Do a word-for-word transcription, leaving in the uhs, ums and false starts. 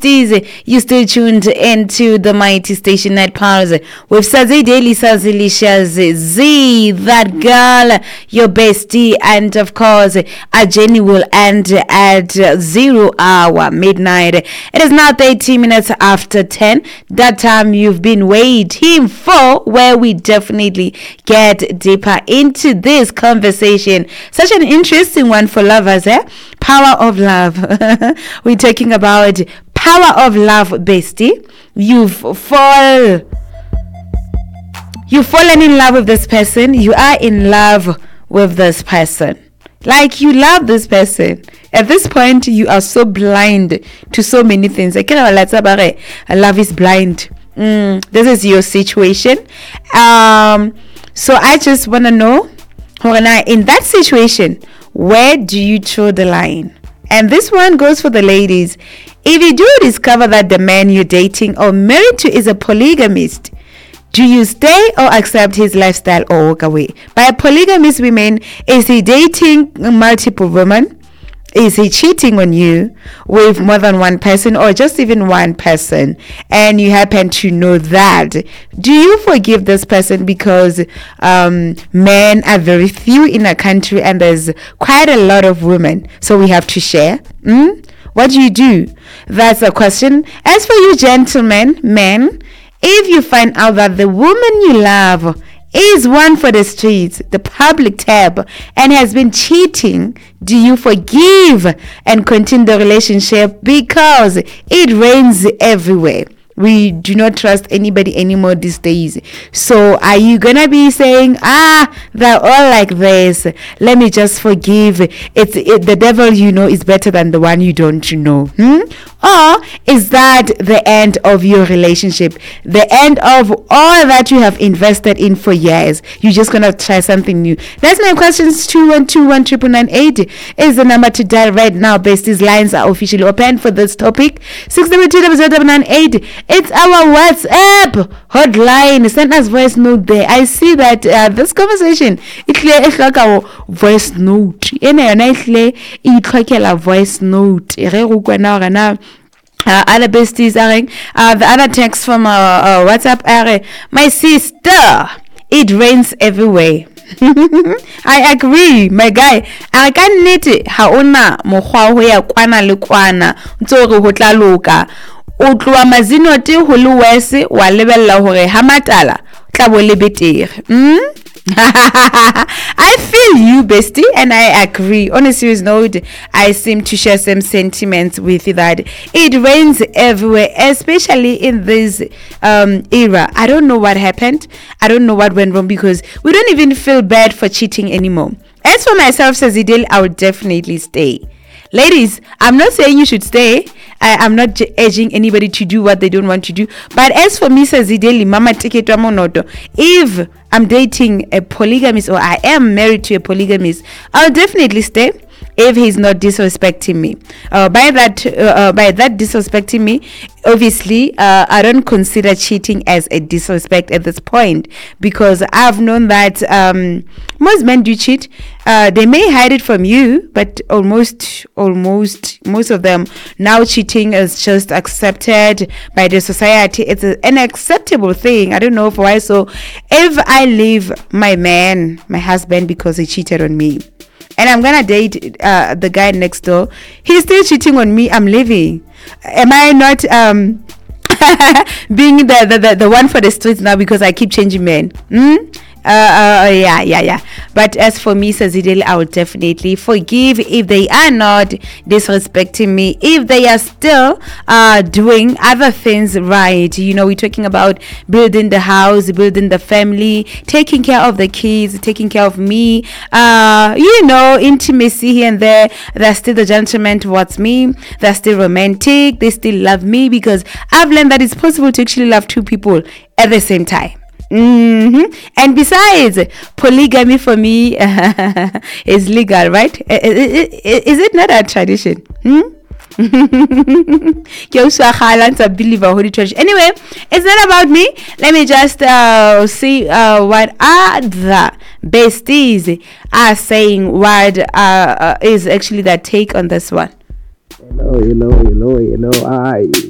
besties, you still tuned into the mighty station at Pulse with Sazi Daily, Sazi Licious Z, that girl, your bestie, and of course, our journey will end at zero hour midnight. It is now thirty minutes after ten. That time you've been waiting for, where we definitely get deeper into this conversation. Such an interesting one for lovers, eh? Power of love. We're talking about power of love, bestie. You've fall You've fallen in love with this person. You are in love with this person. Like, you love this person. At this point, you are so blind to so many things. I can't love is blind. Mm, this is your situation. Um, so I just want to know, in that situation, where do you draw the line? And this one goes for the ladies. If you do discover that the man you're dating or married to is a polygamist, do you stay or accept his lifestyle or walk away? By a polygamist, we mean, is he dating multiple women? Is he cheating on you with more than one person or just even one person? And you happen to know that. Do you forgive this person because um, men are very few in a country and there's quite a lot of women, so we have to share? Mm? What do you do? That's a question. As for you gentlemen, men, if you find out that the woman you love is one for the streets, the public tab, and has been cheating, do you forgive and continue the relationship? Because it rains everywhere. We do not trust anybody anymore these days. So are you gonna be saying, ah, they're all like this, let me just forgive? It's it, the devil you know is better than the one you don't know. Hmm? Or is that the end of your relationship? The end of all that you have invested in for years? You're just gonna try something new? That's my questions. Two one two one triple nine eight is the number to dial right now. Besties lines are officially open for this topic. Six double two double zero double nine eight. It's our WhatsApp hotline. Send us voice note there. I see that uh, this conversation, it's like our voice note. It's voice note. Uh, other besties are uh, the other text from uh, uh, WhatsApp are, my sister, it rains everywhere. I agree, my guy. I can need it. Haona mokgwa ho ya kwana le kwana ntse re ho tla loka. O tloa mazino te ho le wese wa lebella hore ha matala tla bo le betere. Mm? I feel you, bestie, and I agree. On a serious note, I seem to share some sentiments with you that it rains everywhere, especially in this um, era. I don't know what happened. I don't know what went wrong, because we don't even feel bad for cheating anymore. As for myself, Sazidel, I would definitely stay. Ladies, I'm not saying you should stay. I, I'm not j- urging anybody to do what they don't want to do. But as for me, Sazideli, Mama Tike Monoto, if I'm dating a polygamist or I am married to a polygamist, I'll definitely stay if he's not disrespecting me. Uh, by that, uh, uh, by that disrespecting me, obviously, uh, I don't consider cheating as a disrespect at this point, because I've known that um, most men do cheat. Uh, they may hide it from you, but almost, almost, most of them now cheating is just accepted by the society. It's a, an acceptable thing. I don't know why. So, if I leave my man, my husband, because he cheated on me, and I'm gonna date uh, the guy next door, he's still cheating on me, I'm leaving. Am I not um being the, the, the, the one for the streets now because I keep changing men? Hmm? Uh, uh, yeah, yeah, yeah. But as for me, Sazidel, I would definitely forgive if they are not disrespecting me, if they are still uh, doing other things right. You know, we're talking about building the house, building the family, taking care of the kids, taking care of me. Uh, you know, intimacy here and there. They're still the gentleman towards me. They're still romantic. They still love me, because I've learned that it's possible to actually love two people at the same time. Mm-hmm. And besides, polygamy for me uh, is legal, right? Is it not a tradition? Hmm? Anyway, it's not about me. Let me just uh, see uh, what other besties are saying. What uh, uh, is actually their take on this one? Hello, hello, hello, hello. Hi.